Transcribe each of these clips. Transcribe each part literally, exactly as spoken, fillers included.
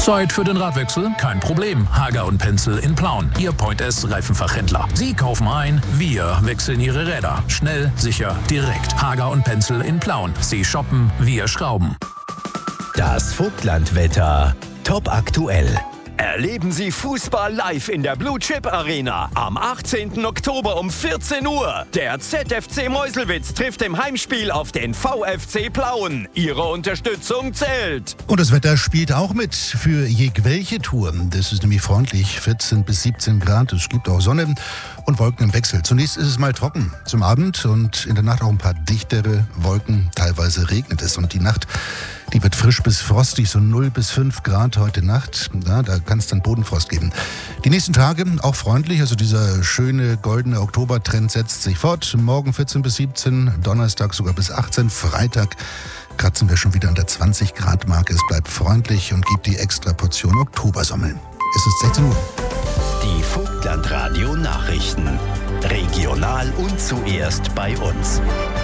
Zeit für den Radwechsel? Kein Problem. Hager und Pencil in Plauen, Ihr Point S Reifenfachhändler. Sie kaufen ein, wir wechseln Ihre Räder. Schnell, sicher, direkt. Hager und Pencil in Plauen. Sie shoppen, wir schrauben. Das Vogtlandwetter. Top aktuell. Erleben Sie Fußball live in der Blue Chip Arena am achtzehnten Oktober um vierzehn Uhr. Der Z F C Meuselwitz trifft im Heimspiel auf den V F C Plauen. Ihre Unterstützung zählt. Und das Wetter spielt auch mit für jegwelche Tour. Das ist nämlich freundlich, vierzehn bis siebzehn Grad. Es gibt auch Sonne und Wolken im Wechsel. Zunächst ist es mal trocken zum Abend und in der Nacht auch ein paar dichtere Wolken. Teilweise regnet es und die Nacht, die wird frisch bis frostig, so null bis fünf Grad heute Nacht. Ja, da kann es dann Bodenfrost geben. Die nächsten Tage auch freundlich, also dieser schöne goldene Oktobertrend setzt sich fort. Morgen vierzehn bis siebzehn, Donnerstag sogar bis achtzehn, Freitag kratzen wir schon wieder an der zwanzig Grad Marke. Es bleibt freundlich und gibt die extra Portion Oktobersommeln. Es ist sechzehn Uhr. Die Vogtlandradio Nachrichten. Regional und zuerst bei uns.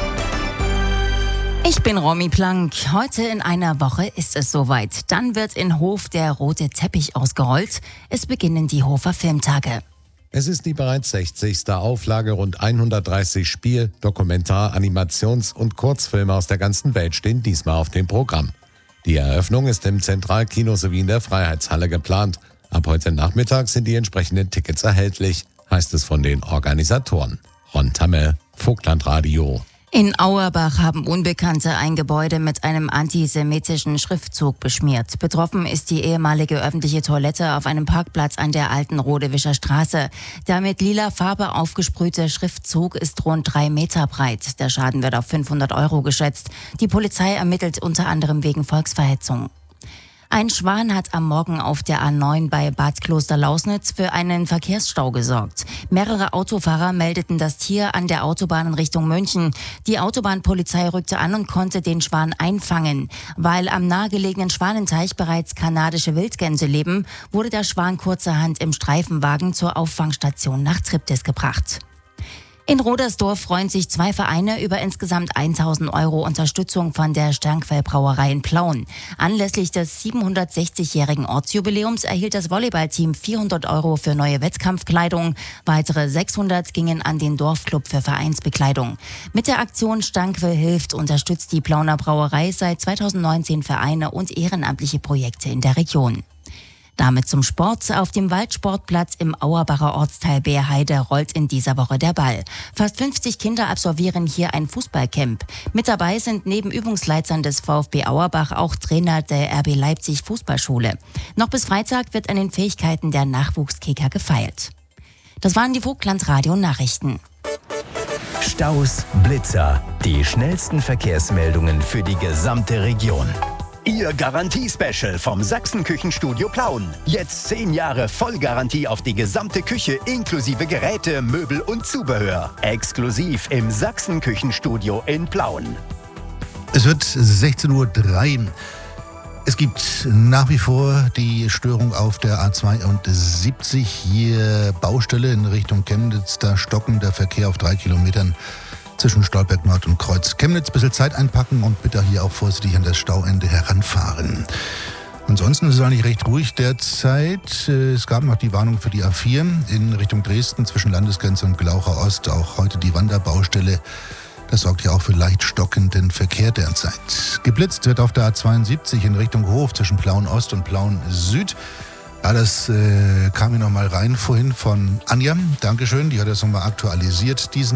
Ich bin Romy Plank. Heute in einer Woche ist es soweit. Dann wird in Hof der rote Teppich ausgerollt. Es beginnen die Hofer Filmtage. Es ist die bereits sechzigste Auflage. Rund hundertdreißig Spiel-, Dokumentar-, Animations- und Kurzfilme aus der ganzen Welt stehen diesmal auf dem Programm. Die Eröffnung ist im Zentralkino sowie in der Freiheitshalle geplant. Ab heute Nachmittag sind die entsprechenden Tickets erhältlich, heißt es von den Organisatoren. Ron Tamme, Vogtlandradio. In Auerbach haben Unbekannte ein Gebäude mit einem antisemitischen Schriftzug beschmiert. Betroffen ist die ehemalige öffentliche Toilette auf einem Parkplatz an der alten Rodewischer Straße. Der mit lila Farbe aufgesprühte Schriftzug ist rund drei Meter breit. Der Schaden wird auf fünfhundert Euro geschätzt. Die Polizei ermittelt unter anderem wegen Volksverhetzung. Ein Schwan hat am Morgen auf der A neun bei Bad Klosterlausnitz für einen Verkehrsstau gesorgt. Mehrere Autofahrer meldeten das Tier an der Autobahn in Richtung München. Die Autobahnpolizei rückte an und konnte den Schwan einfangen. Weil am nahegelegenen Schwanenteich bereits kanadische Wildgänse leben, wurde der Schwan kurzerhand im Streifenwagen zur Auffangstation nach Triptis gebracht. In Rodersdorf freuen sich zwei Vereine über insgesamt tausend Euro Unterstützung von der Sternquell-Brauerei in Plauen. Anlässlich des siebenhundertsechzigjährigen Ortsjubiläums erhielt das Volleyballteam vierhundert Euro für neue Wettkampfkleidung. Weitere sechshundert gingen an den Dorfclub für Vereinsbekleidung. Mit der Aktion Sternquell hilft unterstützt die Plauner Brauerei seit zweitausendneunzehn Vereine und ehrenamtliche Projekte in der Region. Damit zum Sport. Auf dem Waldsportplatz im Auerbacher Ortsteil Beerheide rollt in dieser Woche der Ball. Fast fünfzig Kinder absolvieren hier ein Fußballcamp. Mit dabei sind neben Übungsleitern des VfB Auerbach auch Trainer der R B Leipzig Fußballschule. Noch bis Freitag wird an den Fähigkeiten der Nachwuchskicker gefeilt. Das waren die Vogtlandradio Nachrichten. Staus, Blitzer, die schnellsten Verkehrsmeldungen für die gesamte Region. Ihr Garantie-Special vom Sachsen-Küchenstudio Plauen. Jetzt zehn Jahre Vollgarantie auf die gesamte Küche inklusive Geräte, Möbel und Zubehör. Exklusiv im Sachsen-Küchenstudio in Plauen. Es wird sechzehn Uhr drei. Es gibt nach wie vor die Störung auf der A zweiundsiebzig. Hier Baustelle in Richtung Chemnitz. Da stocken der Verkehr auf drei Kilometern. Zwischen Stolberg Nord und Kreuz Chemnitz. Ein bisschen Zeit einpacken und bitte hier auch vorsichtig an das Stauende heranfahren. Ansonsten ist es eigentlich recht ruhig derzeit. Es gab noch die Warnung für die A vier in Richtung Dresden zwischen Landesgrenze und Glaucher Ost. Auch heute die Wanderbaustelle. Das sorgt ja auch für leicht stockenden Verkehr derzeit. Geblitzt wird auf der A zweiundsiebzig in Richtung Hof zwischen Plauen Ost und Plauen Süd. Ja, das äh, kam mir noch mal rein vorhin von Anja. Dankeschön, die hat das nochmal aktualisiert, diesen